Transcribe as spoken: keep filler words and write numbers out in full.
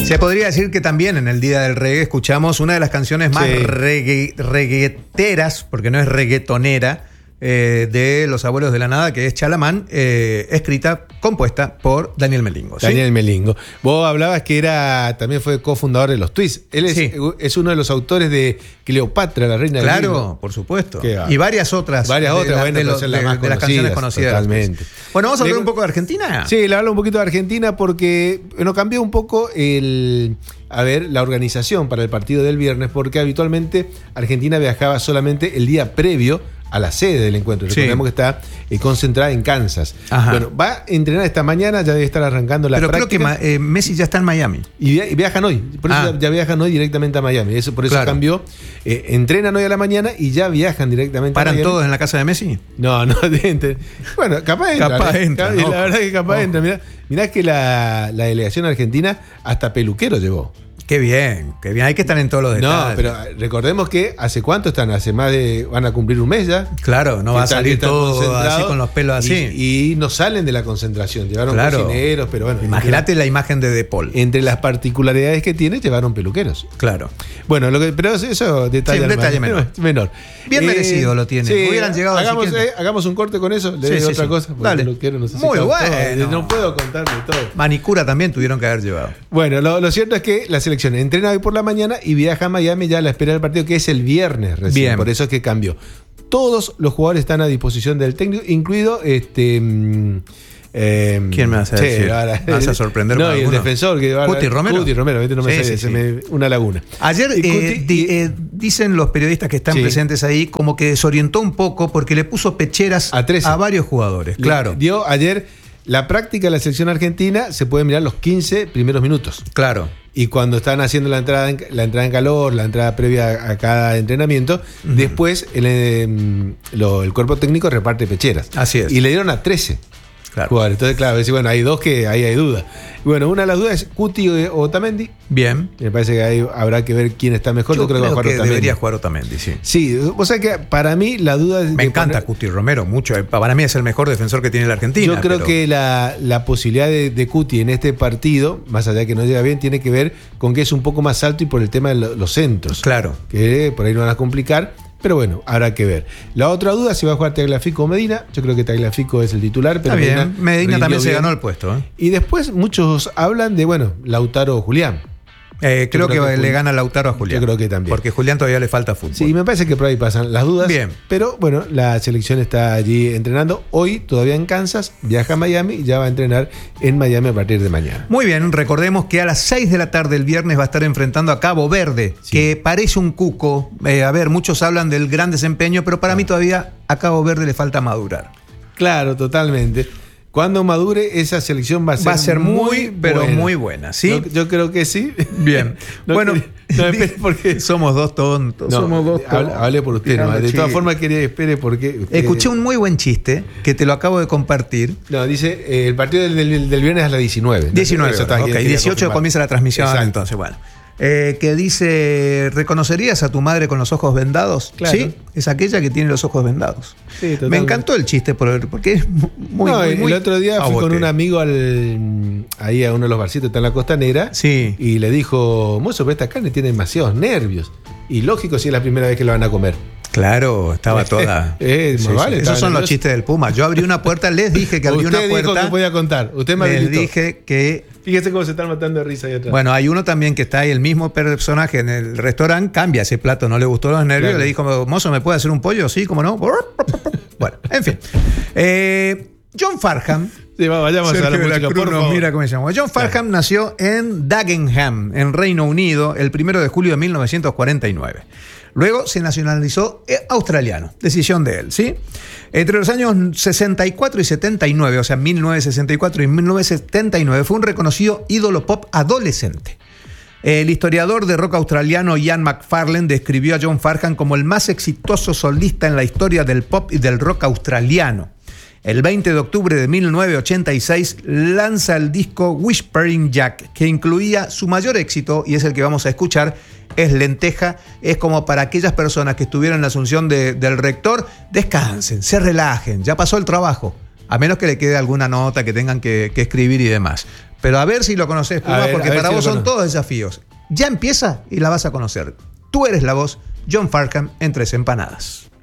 Se podría decir que también en el Día del Reggae escuchamos una de las canciones más Sí. reggae, reggaeteras, porque no es reggaetonera, eh, de Los Abuelos de la Nada, que es Chalamán, eh, escrita, compuesta por Daniel Melingo. ¿sí? Daniel Melingo. Vos hablabas que era también fue cofundador de los Twists. Él es, Sí. es uno de los autores de Cleopatra, la reina del Claro, Nilo. por supuesto. Qué va. Y varias otras. Varias de otras, la- bueno, de, pero los- son las de- más de las canciones conocidas, conocidas. totalmente. Bueno, vamos a hablar Le- un poco de Argentina. Sí, le hablo un poquito de Argentina porque bueno, cambió un poco el, a ver, la organización para el partido del viernes, porque habitualmente Argentina viajaba solamente el día previo a la sede del encuentro. Sí. Recordemos que está eh, concentrada en Kansas. Ajá. Bueno, va a entrenar esta mañana, ya debe estar arrancando la Pero creo práctica. que Ma- eh, Messi ya está en Miami. Y via- y viajan hoy, por eso Ah. ya, ya viajan hoy directamente a Miami. Eso, por eso Claro. cambió. Eh, entrenan hoy a la mañana y ya viajan directamente a ¿Paran Miami. todos en la casa de Messi? No, no, de- bueno, capaz entra. Capaz ¿eh? entra, La no. verdad que capaz No. entra. Mirá, mirá que la, la delegación argentina hasta peluquero llevó. Qué bien, qué bien. Hay que estar en todos los detalles. No, pero recordemos que hace cuánto están, hace más de, van a cumplir un mes ya. Claro, no Que va a están- que salir están todo concentrados así con los pelos así. Y, y no salen de la concentración. Llevaron Claro. cocineros, pero bueno. Imagínate la imagen de De Paul. Entre las particularidades que tiene, llevaron peluqueros. Claro. Bueno, lo que, pero eso detalle, Sí, un al detalle margen. menor. menor. Bien merecido lo tiene. Hubieran llegado a hagamos, siguiente. eh, hagamos un corte con eso. Le Sí, digo sí, otra sí. cosa. porque Dale. peluquero no sé si Muy todo- bueno. todo, no puedo contarle todo. Manicura también tuvieron que haber llevado. Bueno, lo, lo cierto es que la selección entrena hoy por la mañana y viaja a Miami ya a la espera del partido, que es el viernes recién. Bien. Por eso es que cambió. Todos los jugadores están a disposición del técnico, incluido este. mm, eh, ¿Quién me vas a che, decir? ahora- ¿Me vas a sorprender No, con y el alguno? defensor. Que ahora- ¿Cuti Romero? Cuti Romero, ¿viste? No me Sí, sale, sí, se sí. me- una laguna. Ayer Y eh, Cuti- di- y- eh, dicen los periodistas que están Sí. presentes ahí como que desorientó un poco porque le puso pecheras A trece. a varios jugadores. Le- Claro, Dio ayer la práctica de la selección argentina, se pueden mirar los quince primeros minutos. claro. Y cuando están haciendo la entrada en, la entrada en calor, la entrada previa a, a cada entrenamiento, después el, eh, lo- el cuerpo técnico reparte pecheras. Así es. Y le dieron a trece Claro. jugadores. Entonces, claro, decir, bueno, hay dos que ahí hay duda. Y bueno, una de las dudas es Cuti o Otamendi. Bien. Me parece que ahí habrá que ver quién está mejor. Yo, creo, va a jugar que Otamendi. debería jugar Otamendi, sí. Sí, o sea que para mí la duda es. Me de encanta poner- Cuti Romero, mucho. Eh, Para mí es el mejor defensor que tiene la Argentina. Yo creo pero- que la, la posibilidad de, de Cuti en este partido, más allá de que no llega bien, tiene que ver con que es un poco más alto y por el tema de lo- los centros. Claro. Que por ahí no van a complicar, pero bueno, habrá que ver. La otra duda, si va a jugar Tagliafico o Medina. Yo creo que Tagliafico es el titular, pero Está bien. Medina, Medina rindió también se bien. ganó el puesto. ¿eh? Y después muchos hablan de, bueno, Lautaro o Julián. Eh, creo, creo que, que le Juli- gana Lautaro a Julián. Yo creo que también. Porque Julián todavía le falta fútbol. Sí, me parece que por ahí pasan las dudas. Bien. Pero bueno, la selección está allí entrenando. Hoy todavía en Kansas, viaja a Miami y ya va a entrenar en Miami a partir de mañana. Muy bien, recordemos que a las seis de la tarde el viernes va a estar enfrentando a Cabo Verde, Sí. que parece un cuco. Eh, a ver, muchos hablan del gran desempeño, pero para mí todavía a Cabo Verde le falta madurar. Claro, totalmente. Cuando madure, esa selección va a ser, Va a ser muy, pero buena. muy buena, ¿sí? Yo, yo creo que sí. Bien. No bueno, quería- no, espere, porque. somos dos tontos. No, somos dos hable, tontos. hable por usted. Tirando ¿no? De todas chistes. formas, quería espere porque. usted- Escuché un muy buen chiste que te lo acabo de compartir. No, dice: eh, el partido del, del- del viernes es a las diecinueve. diecinueve Eso horas, está- ok, quería dieciocho confirmar. comienza la transmisión, Exacto. entonces, bueno. Eh, que dice, ¿reconocerías a tu madre con los ojos vendados? Claro. Sí, es aquella que tiene los ojos vendados. Sí, totalmente. Me encantó el chiste por- porque es muy, no, muy, muy el otro día fui pavote. con un amigo al, ahí a uno de los barcitos, está en la costanera. Sí. Y le dijo: mozo, pero esta carne tiene demasiados nervios. Y lógico, si es la primera vez que la van a comer. Claro, estaba toda. Eh, Sí, muy sí. vale, Esos estaba son los nervioso. chistes del Puma. Yo abrí una puerta, les dije que abrí Usted una dijo puerta. que podía contar. Usted me les habilitó. dije que. Fíjese cómo se están matando de risa ahí atrás. Bueno, hay uno también que está ahí, el mismo personaje en el restaurante, cambia ese plato, no le gustó los nervios, Claro. le dijo, mozo, ¿me puede hacer un pollo? Sí, ¿cómo no? Bueno, en fin. Eh, John Farnham. Sí, va, vayamos a Sergio la de la música, Cruz por nos favor. mira cómo se llama. John Farnham nació en Dagenham, en Reino Unido, el primero de julio de mil novecientos cuarenta y nueve. Luego se nacionalizó australiano, decisión de él, ¿sí? Entre los años sesenta y cuatro y setenta y nueve, o sea, mil novecientos sesenta y cuatro y mil novecientos setenta y nueve, fue un reconocido ídolo pop adolescente. El historiador de rock australiano Ian McFarlane describió a John Farnham como el más exitoso solista en la historia del pop y del rock australiano. El veinte de octubre de mil novecientos ochenta y seis lanza el disco Whispering Jack, que incluía su mayor éxito, y es el que vamos a escuchar, es Lenteja. Es como para aquellas personas que estuvieron en la asunción de, del rector, descansen, se relajen, ya pasó el trabajo, a menos que le quede alguna nota que tengan que, que escribir y demás. Pero a ver si lo conoces, Puma, ver, porque para si vos son conozco. todos desafíos. Ya empieza y la vas a conocer. Tú eres la voz, John Farnham, en Tres Empanadas.